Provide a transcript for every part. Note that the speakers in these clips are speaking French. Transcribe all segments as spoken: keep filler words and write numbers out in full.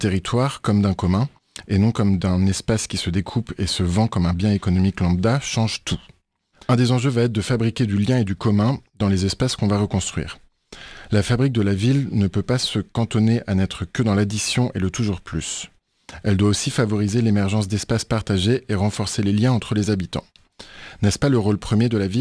territoire comme d'un commun, et non comme d'un espace qui se découpe et se vend comme un bien économique lambda, change tout. Un des enjeux va être de fabriquer du lien et du commun dans les espaces qu'on va reconstruire. La fabrique de la ville ne peut pas se cantonner à n'être que dans l'addition et le toujours plus. Elle doit aussi favoriser l'émergence d'espaces partagés et renforcer les liens entre les habitants. N'est-ce pas le rôle premier de la ville ?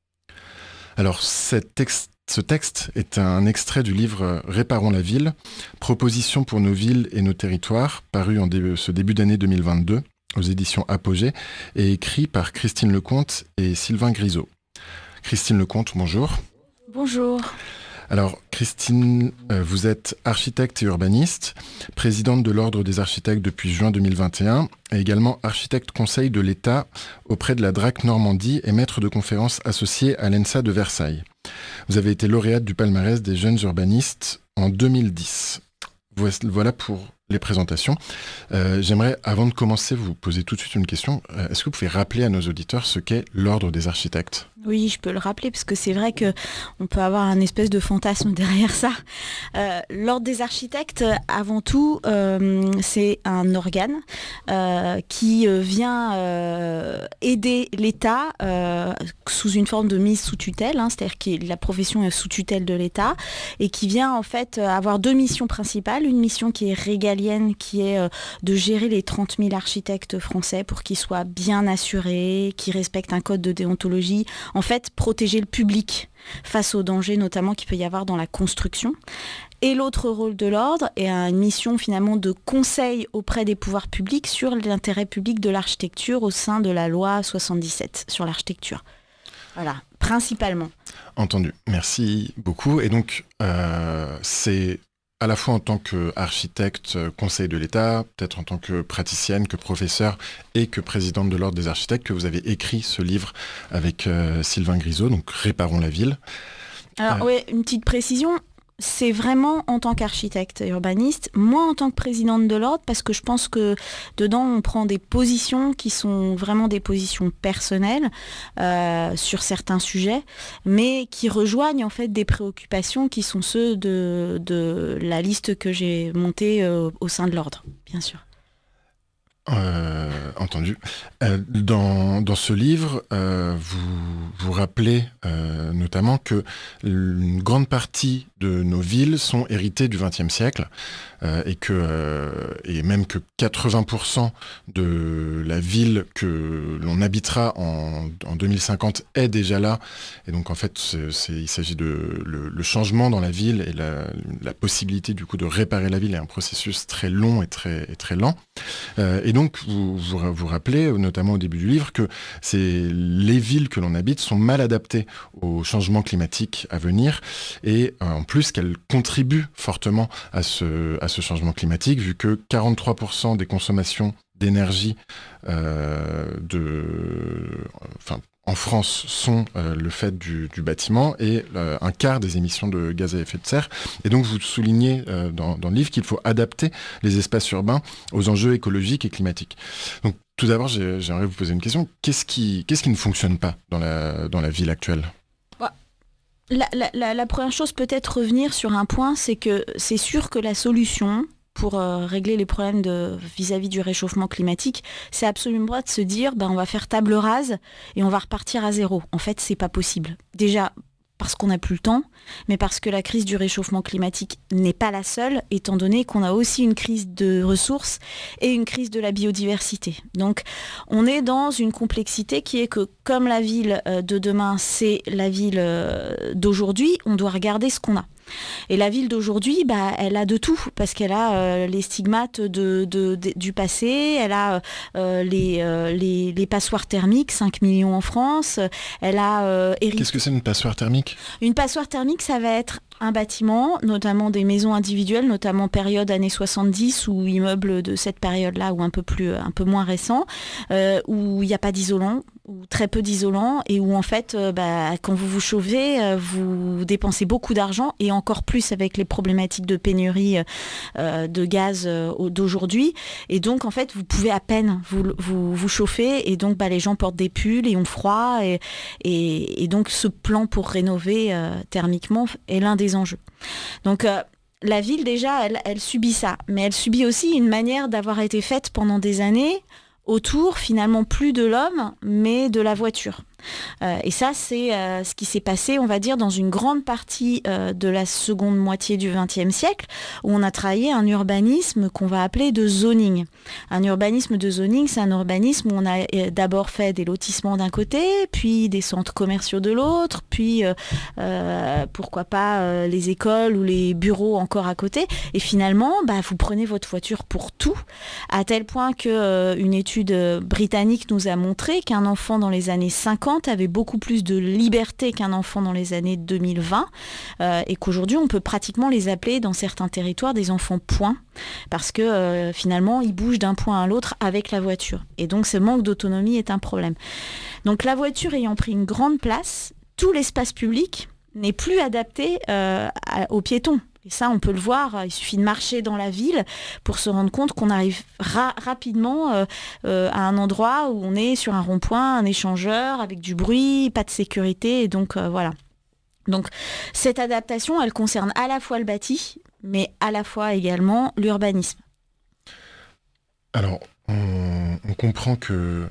Alors, cet texte, ce texte est un extrait du livre « Réparons la ville », proposition pour nos villes et nos territoires, paru en dé- ce début d'année deux mille vingt-deux aux éditions Apogée, et écrit par Christine Lecomte et Sylvain Grisot. Christine Lecomte, bonjour. Bonjour. Alors, Christine, euh, vous êtes architecte et urbaniste, présidente de l'Ordre des architectes depuis juin deux mille vingt et un, et également architecte conseil de l'État auprès de la D R A C Normandie et maître de conférences associée à l'E N S A de Versailles. Vous avez été lauréate du palmarès des jeunes urbanistes en deux mille dix. Voilà pour les présentations. Euh, j'aimerais, avant de commencer, vous poser tout de suite une question. Euh, est-ce que vous pouvez rappeler à nos auditeurs ce qu'est l'Ordre des architectes ? Oui, je peux le rappeler parce que c'est vrai qu'on peut avoir un espèce de fantasme derrière ça. Euh, L'Ordre des architectes, avant tout, euh, c'est un organe euh, qui vient euh, aider l'État euh, sous une forme de mise sous tutelle, hein, c'est-à-dire que la profession est sous tutelle de l'État et qui vient en fait avoir deux missions principales. Une mission qui est régalienne, qui est euh, de gérer les trente mille architectes français pour qu'ils soient bien assurés, qu'ils respectent un code de déontologie. En fait, protéger le public face aux dangers, notamment qu'il peut y avoir dans la construction. Et l'autre rôle de l'ordre est une mission finalement de conseil auprès des pouvoirs publics sur l'intérêt public de l'architecture au sein de la loi soixante-dix-sept sur l'architecture. Voilà, principalement. Entendu. Merci beaucoup. Et donc, euh, c'est à la fois en tant qu'architecte, conseil de l'État, peut-être en tant que praticienne, que professeure et que présidente de l'Ordre des architectes que vous avez écrit ce livre avec euh, Sylvain Grisot, donc Réparons la ville. Alors euh... oui, une petite précision. C'est vraiment en tant qu'architecte et urbaniste, moi en tant que présidente de l'ordre, parce que je pense que dedans on prend des positions qui sont vraiment des positions personnelles euh, sur certains sujets, mais qui rejoignent en fait des préoccupations qui sont ceux de, de la liste que j'ai montée euh, au sein de l'ordre, bien sûr. Euh, entendu. Euh, dans, dans ce livre, euh, vous vous rappelez euh, notamment que une grande partie de nos villes sont héritées du vingtième siècle euh, et que euh, et même que quatre-vingts pour cent de la ville que l'on habitera en, en deux mille cinquante est déjà là. Et donc en fait, c'est, c'est, il s'agit de le, le changement dans la ville et la, la possibilité du coup de réparer la ville est un processus très long et très et très lent. Euh, et donc vous, vous vous rappelez notamment au début du livre que c'est les villes que l'on habite sont mal adaptées au changement climatique à venir et euh, en plus qu'elles contribuent fortement à ce, à ce changement climatique vu que quarante-trois pour cent des consommations d'énergie euh, de, enfin, en France sont euh, le fait du, du bâtiment et euh, un quart des émissions de gaz à effet de serre. Et donc vous soulignez euh, dans, dans le livre qu'il faut adapter les espaces urbains aux enjeux écologiques et climatiques. Donc tout d'abord, j'ai, j'aimerais vous poser une question. Qu'est-ce qui, qu'est-ce qui ne fonctionne pas dans la, dans la ville actuelle ? La, la, la, la première chose, peut-être revenir sur un point, c'est que c'est sûr que la solution pour euh, régler les problèmes de, vis-à-vis du réchauffement climatique, c'est absolument pas de se dire ben, on va faire table rase et on va repartir à zéro. En fait, c'est pas possible. Déjà, parce qu'on n'a plus le temps, mais parce que la crise du réchauffement climatique n'est pas la seule, étant donné qu'on a aussi une crise de ressources et une crise de la biodiversité. Donc, on est dans une complexité qui est que, comme la ville de demain, c'est la ville d'aujourd'hui, on doit regarder ce qu'on a. Et la ville d'aujourd'hui, bah, elle a de tout, parce qu'elle a euh, les stigmates de, de, de, du passé, elle a euh, les, euh, les, les passoires thermiques, cinq millions en France, elle a... Euh, hérité... Qu'est-ce que c'est une passoire thermique ? Une passoire thermique, ça va être un bâtiment, notamment des maisons individuelles, notamment période années soixante-dix ou immeubles de cette période-là ou un peu plus, un peu moins récents, euh, où il n'y a pas d'isolant, ou très peu d'isolant, et où en fait, euh, bah, quand vous vous chauffez, euh, vous dépensez beaucoup d'argent, et encore plus avec les problématiques de pénurie euh, de gaz euh, d'aujourd'hui. Et donc, en fait, vous pouvez à peine vous, vous, vous chauffer, et donc bah, les gens portent des pulls et ont froid, et, et, et donc ce plan pour rénover euh, thermiquement est l'un des enjeux. Donc, euh, la ville, déjà, elle, elle subit ça. Mais elle subit aussi une manière d'avoir été faite pendant des années autour, finalement, plus de l'homme, mais de la voiture. Euh, et ça, c'est euh, ce qui s'est passé, on va dire, dans une grande partie euh, de la seconde moitié du vingtième siècle, où on a travaillé un urbanisme qu'on va appeler de zoning. Un urbanisme de zoning, c'est un urbanisme où on a euh, d'abord fait des lotissements d'un côté, puis des centres commerciaux de l'autre, puis euh, euh, pourquoi pas euh, les écoles ou les bureaux encore à côté. Et finalement, bah, vous prenez votre voiture pour tout, à tel point qu'une euh, étude britannique nous a montré qu'un enfant dans les années cinquante avait beaucoup plus de liberté qu'un enfant dans les années deux mille vingt euh, et qu'aujourd'hui on peut pratiquement les appeler dans certains territoires des enfants points parce que euh, finalement ils bougent d'un point à l'autre avec la voiture et donc ce manque d'autonomie est un problème. Donc la voiture ayant pris une grande place, tout l'espace public n'est plus adapté euh, à, aux piétons. Et ça, on peut le voir, il suffit de marcher dans la ville pour se rendre compte qu'on arrive ra- rapidement euh, euh, à un endroit où on est sur un rond-point, un échangeur, avec du bruit, pas de sécurité, et donc euh, voilà. Donc cette adaptation, elle concerne à la fois le bâti, mais à la fois également l'urbanisme. Alors, on, on comprend que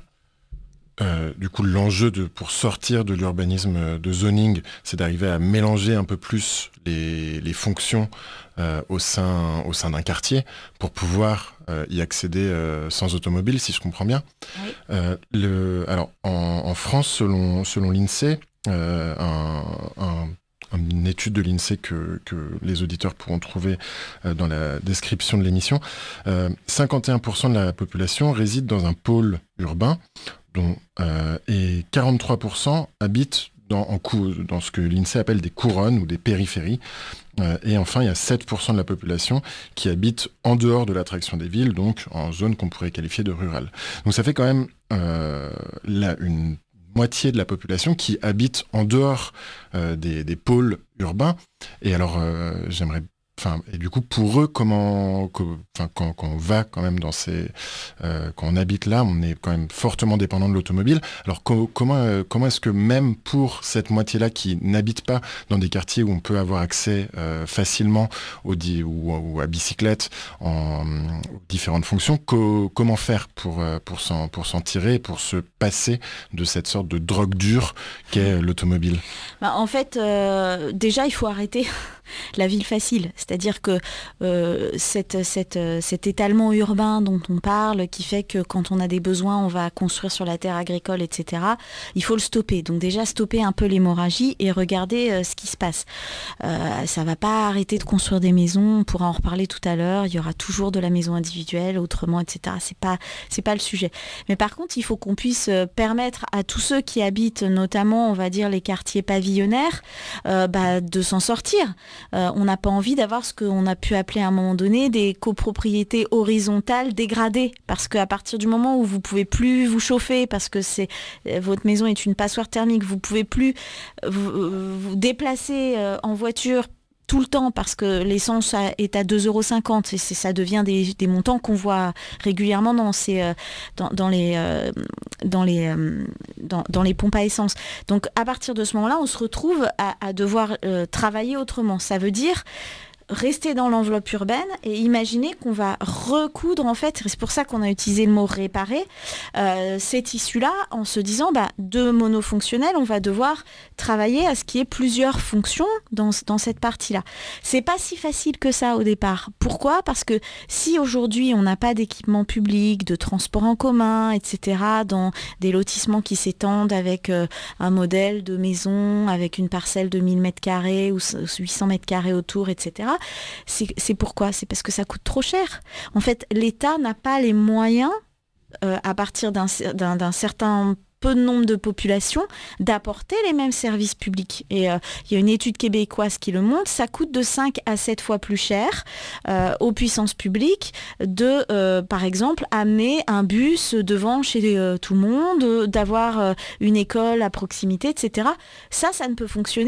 Euh, du coup, l'enjeu de, pour sortir de l'urbanisme de zoning, c'est d'arriver à mélanger un peu plus les, les fonctions euh, au sein, au sein d'un quartier pour pouvoir euh, y accéder euh, sans automobile, si je comprends bien. Oui. Euh, le, alors, en, en France, selon, selon l'INSEE, euh, un, un une étude de l'INSEE que, que les auditeurs pourront trouver euh, dans la description de l'émission, euh, cinquante et un pour cent de la population réside dans un pôle urbain dont, euh, et quarante-trois pour cent habitent dans, en cou- dans ce que l'INSEE appelle des couronnes ou des périphéries. Euh, et enfin, il y a sept pour cent de la population qui habite en dehors de l'attraction des villes, donc en zone qu'on pourrait qualifier de rurale. Donc ça fait quand même euh, là, une moitié de la population qui habite en dehors euh, des, des pôles urbains. Et alors, euh, j'aimerais... Enfin, et du coup, pour eux, comment, que, enfin, quand, quand on va quand même dans ces, euh, quand on habite là, on est quand même fortement dépendant de l'automobile. Alors co- comment, euh, comment est-ce que même pour cette moitié-là qui n'habite pas dans des quartiers où on peut avoir accès euh, facilement aux di- ou, ou à bicyclette en aux différentes fonctions, co- comment faire pour euh, pour s'en pour s'en tirer, pour se passer de cette sorte de drogue dure qu'est l'automobile? Bah, en fait, euh, déjà, il faut arrêter la ville facile. C'est-à-dire que euh, cette, cette, cet étalement urbain dont on parle, qui fait que quand on a des besoins, on va construire sur la terre agricole, et cetera, il faut le stopper. Donc déjà, stopper un peu l'hémorragie et regarder euh, ce qui se passe. Euh, ça ne va pas arrêter de construire des maisons, on pourra en reparler tout à l'heure, il y aura toujours de la maison individuelle, autrement, et cetera. C'est pas, c'est pas le sujet. Mais par contre, il faut qu'on puisse permettre à tous ceux qui habitent, notamment, on va dire, les quartiers pavillonnaires, euh, bah, de s'en sortir. Euh, on n'a pas envie d'avoir ce qu'on a pu appeler à un moment donné des copropriétés horizontales dégradées, parce qu'à partir du moment où vous pouvez plus vous chauffer, parce que c'est, votre maison est une passoire thermique, vous pouvez plus vous, vous déplacer en voiture tout le temps parce que l'essence est à deux euros cinquante et c'est, ça devient des, des montants qu'on voit régulièrement dans, ces, dans, dans, les, dans, les, dans, dans les pompes à essence. Donc à partir de ce moment-là, on se retrouve à, à devoir euh, travailler autrement. Ça veut dire rester dans l'enveloppe urbaine et imaginer qu'on va recoudre, en fait, c'est pour ça qu'on a utilisé le mot réparer, euh, ces tissus-là en se disant, bah, de monofonctionnel, on va devoir travailler à ce qu'il y ait plusieurs fonctions dans, dans cette partie-là. C'est pas si facile que ça au départ. Pourquoi ? Parce que si aujourd'hui on n'a pas d'équipement public, de transport en commun, et cetera, dans des lotissements qui s'étendent avec euh, un modèle de maison, avec une parcelle de mille mètres carrés ou huit cents mètres carrés autour, et cetera, C'est, c'est pourquoi ? C'est parce que ça coûte trop cher. En fait, l'État n'a pas les moyens, euh, à partir d'un, d'un, d'un certain peu de nombre de populations, d'apporter les mêmes services publics. Et il euh, y a une étude québécoise qui le montre, ça coûte de cinq à sept fois plus cher euh, aux puissances publiques de, euh, par exemple, amener un bus devant chez euh, tout le monde, d'avoir euh, une école à proximité, et cetera. Ça, ça ne peut fonctionner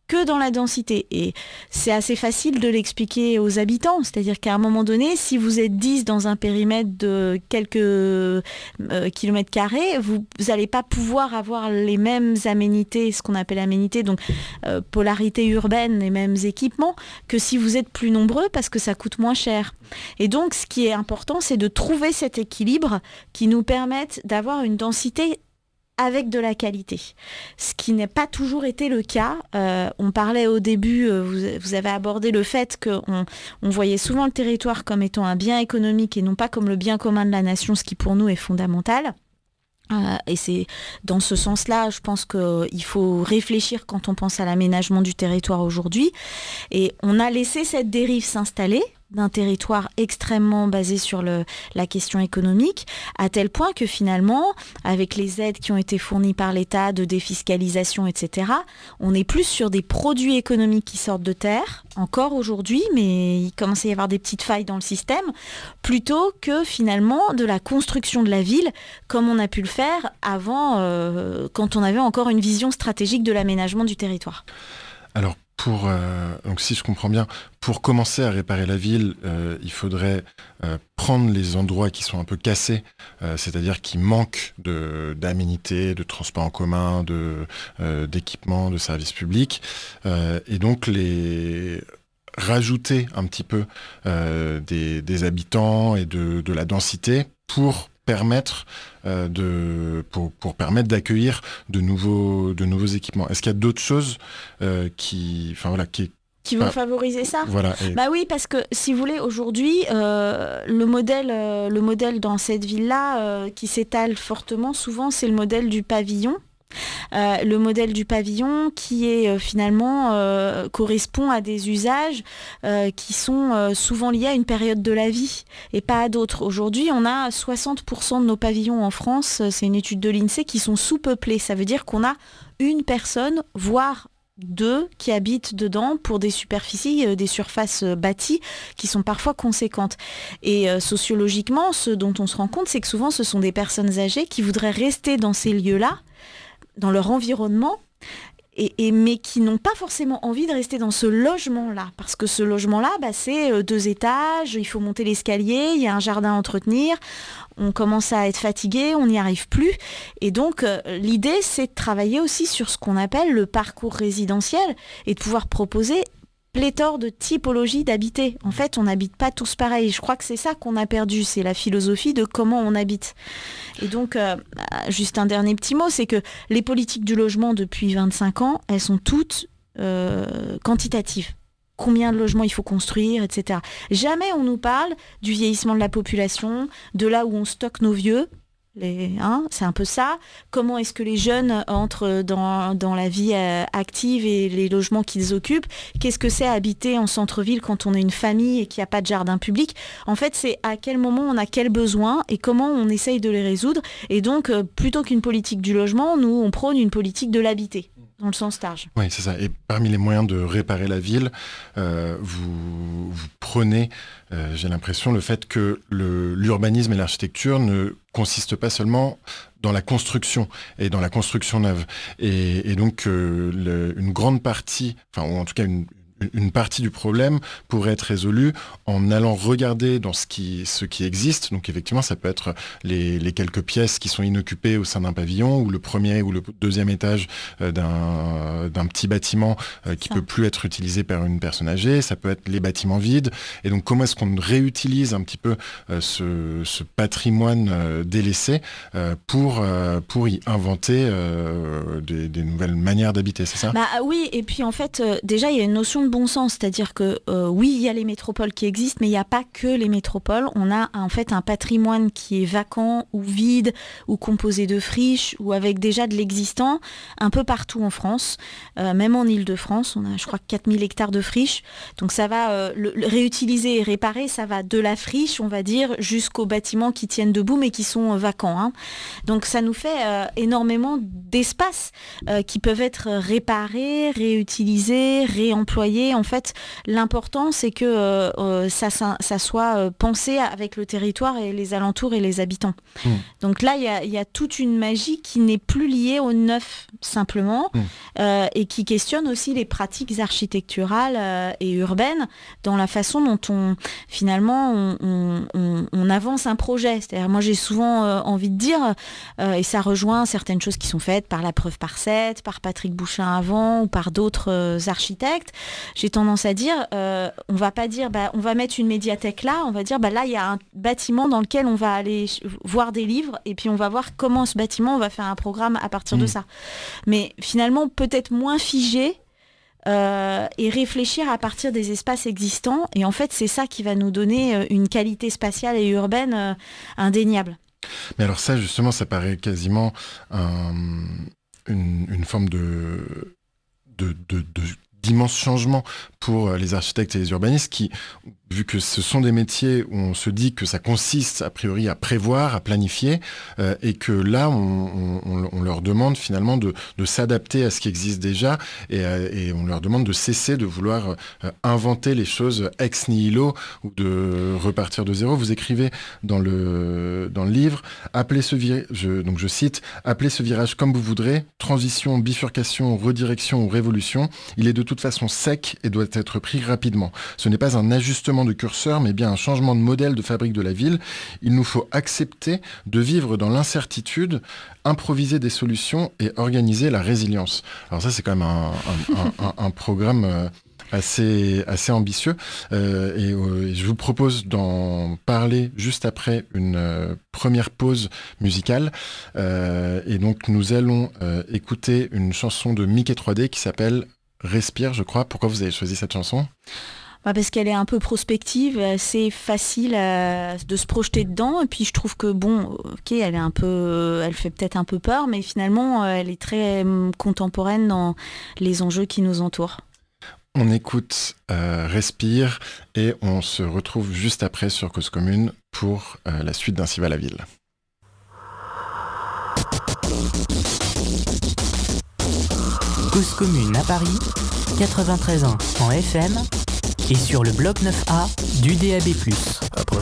que dans la densité. Et c'est assez facile de l'expliquer aux habitants. C'est-à-dire qu'à un moment donné, si vous êtes dix dans un périmètre de quelques euh, kilomètres carrés, vous n'allez pas pouvoir avoir les mêmes aménités, ce qu'on appelle aménités, donc euh, polarité urbaine, les mêmes équipements, que si vous êtes plus nombreux parce que ça coûte moins cher. Et donc, ce qui est important, c'est de trouver cet équilibre qui nous permette d'avoir une densité avec de la qualité, ce qui n'a pas toujours été le cas. Euh, on parlait au début, euh, vous, vous avez abordé le fait qu'on on voyait souvent le territoire comme étant un bien économique et non pas comme le bien commun de la nation, ce qui pour nous est fondamental. Euh, et c'est dans ce sens-là, je pense qu'il faut réfléchir quand on pense à l'aménagement du territoire aujourd'hui. Et on a laissé cette dérive s'installer d'un territoire extrêmement basé sur le, la question économique, à tel point que finalement, avec les aides qui ont été fournies par l'État, de défiscalisation, et cetera, on est plus sur des produits économiques qui sortent de terre, encore aujourd'hui, mais il commence à y avoir des petites failles dans le système, plutôt que finalement de la construction de la ville, comme on a pu le faire avant, euh, quand on avait encore une vision stratégique de l'aménagement du territoire. Alors, Pour, euh, donc si je comprends bien, pour commencer à réparer la ville, euh, il faudrait euh, prendre les endroits qui sont un peu cassés, euh, c'est-à-dire qui manquent de, d'aménités, de transports en commun, de, euh, d'équipements, de services publics, euh, et donc les rajouter un petit peu euh, des, des habitants et de, de la densité pour permettre euh, de pour, pour permettre d'accueillir de nouveaux de nouveaux équipements. Est-ce qu'il y a d'autres choses euh, qui enfin voilà qui qui vont ah, favoriser ça. Voilà. Et... Bah oui, parce que si vous voulez, aujourd'hui, euh, le modèle euh, le modèle dans cette ville-là euh, qui s'étale fortement, souvent, c'est le modèle du pavillon. Euh, le modèle du pavillon qui est euh, finalement euh, correspond à des usages euh, qui sont euh, souvent liés à une période de la vie et pas à d'autres. Aujourd'hui, on a soixante pour cent de nos pavillons en France, c'est une étude de l'INSEE, qui sont sous-peuplés. Ça veut dire qu'on a une personne, voire deux, qui habitent dedans pour des superficies, euh, des surfaces euh, bâties qui sont parfois conséquentes. Et euh, sociologiquement, ce dont on se rend compte, c'est que souvent ce sont des personnes âgées qui voudraient rester dans ces lieux-là, dans leur environnement, et, et, mais qui n'ont pas forcément envie de rester dans ce logement-là. Parce que ce logement-là, bah, c'est deux étages, il faut monter l'escalier, il y a un jardin à entretenir, on commence à être fatigué, on n'y arrive plus. Et donc, euh, l'idée, c'est de travailler aussi sur ce qu'on appelle le parcours résidentiel et de pouvoir proposer pléthore de typologies d'habiter. En fait, on n'habite pas tous pareil. Je crois que c'est ça qu'on a perdu, c'est la philosophie de comment on habite. Et donc, euh, juste un dernier petit mot, c'est que les politiques du logement depuis vingt-cinq ans, elles sont toutes euh, quantitatives. Combien de logements il faut construire, et cetera. Jamais on nous parle du vieillissement de la population, de là où on stocke nos vieux. Les, hein, c'est un peu ça. Comment est-ce que les jeunes entrent dans, dans la vie euh, active et les logements qu'ils occupent? Qu'est-ce que c'est habiter en centre-ville quand on est une famille et qu'il n'y a pas de jardin public? En fait, c'est à quel moment on a quels besoins et comment on essaye de les résoudre. Et donc, euh, plutôt qu'une politique du logement, nous, on prône une politique de l'habiter, dans le sens large. Oui, c'est ça. Et parmi les moyens de réparer la ville, euh, vous, vous prenez, euh, j'ai l'impression, le fait que le, l'urbanisme et l'architecture ne consistent pas seulement dans la construction et dans la construction neuve. Et, et donc, euh, le, une grande partie, enfin, ou en tout cas une une partie du problème pourrait être résolue en allant regarder dans ce qui, ce qui existe. Donc effectivement, ça peut être les, les quelques pièces qui sont inoccupées au sein d'un pavillon, ou le premier ou le deuxième étage euh, d'un, d'un petit bâtiment euh, qui ne peut plus être utilisé par une personne âgée. Ça peut être les bâtiments vides. Et donc comment est-ce qu'on réutilise un petit peu euh, ce, ce patrimoine euh, délaissé euh, pour, euh, pour y inventer euh, des, des nouvelles manières d'habiter, c'est ça? Bah oui, et puis en fait, euh, déjà, il y a une notion de bon sens, c'est-à-dire que euh, oui, il y a les métropoles qui existent, mais il n'y a pas que les métropoles. On a en fait un patrimoine qui est vacant ou vide ou composé de friches ou avec déjà de l'existant un peu partout en France, euh, même en Île-de-France. On a, je crois, quatre mille hectares de friches. Donc ça va euh, le, le réutiliser et réparer, ça va de la friche, on va dire, jusqu'aux bâtiments qui tiennent debout mais qui sont euh, vacants. Hein. Donc ça nous fait euh, énormément d'espaces euh, qui peuvent être réparés, réutilisés, réemployés travailler. En fait, l'important, c'est que euh, euh, ça, ça, ça soit euh, pensé avec le territoire et les alentours et les habitants. Mmh. Donc là, il y a, y a toute une magie qui n'est plus liée au neuf, simplement, mmh. euh, et qui questionne aussi les pratiques architecturales euh, et urbaines dans la façon dont on, finalement, on, on, on, on avance un projet. C'est-à-dire, moi, j'ai souvent euh, envie de dire, euh, et ça rejoint certaines choses qui sont faites par la Preuve par sept, par Patrick Bouchin avant, ou par d'autres euh, architectes, j'ai tendance à dire, euh, on va pas dire, bah, on va mettre une médiathèque là, on va dire, bah, là, il y a un bâtiment dans lequel on va aller voir des livres, et puis on va voir comment ce bâtiment, on va faire un programme à partir mmh. de ça. Mais finalement, peut-être moins figé, Euh, et réfléchir à partir des espaces existants. Et en fait, c'est ça qui va nous donner une qualité spatiale et urbaine euh, indéniable. Mais alors ça, justement, ça paraît quasiment un, une, une forme de, de, de, de d'immenses changements pour les architectes et les urbanistes qui, vu que ce sont des métiers où on se dit que ça consiste a priori à prévoir, à planifier, euh, et que là, on, on, on leur demande finalement de, de s'adapter à ce qui existe déjà, et, et on leur demande de cesser de vouloir euh, inventer les choses ex nihilo ou de repartir de zéro. Vous écrivez dans le, dans le livre, appelez ce virage, je, donc je cite, appelez ce virage comme vous voudrez, transition, bifurcation, redirection ou révolution, il est de toute façon sec et doit être pris rapidement. Ce n'est pas un ajustement de curseur, mais bien un changement de modèle de fabrique de la ville. Il nous faut accepter de vivre dans l'incertitude, improviser des solutions et organiser la résilience. Alors ça, c'est quand même un, un, un, un programme assez, assez ambitieux. Euh, et, euh, et je vous propose d'en parler juste après une euh, première pause musicale. Euh, et donc, nous allons euh, écouter une chanson de Mickey trois D qui s'appelle Respire, je crois. Pourquoi vous avez choisi cette chanson ? Bah parce qu'elle est un peu prospective, c'est facile à, de se projeter dedans. Et puis je trouve que bon, ok, elle est un peu, elle fait peut-être un peu peur, mais finalement, elle est très contemporaine dans les enjeux qui nous entourent. On écoute euh, Respire et on se retrouve juste après sur Cause Commune pour euh, la suite d'Ainsi va la ville. Cause Commune à Paris, quatre-vingt-treize ans en F M et sur le bloc neuf A du D A B plus.